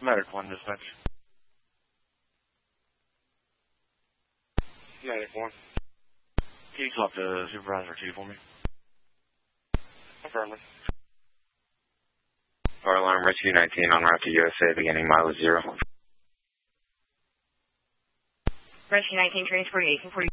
Medic 1 dispatch. Medic 1. Can you talk to Supervisor 2 for me? Affirmative. Fire alarm rescue 19 on route to USA beginning mileage 0. Rescue 19 transport 840.